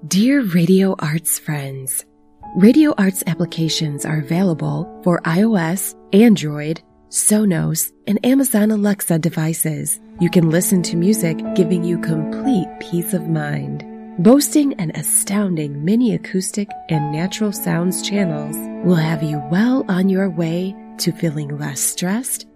Dear Radio Arts friends, Radio Arts applications are available for iOS, Android, Sonos, and Amazon Alexa devices. You can listen to music giving you complete peace of mind. Boasting an astounding mini acoustic and natural sounds channels will have you well on your way to feeling less stressed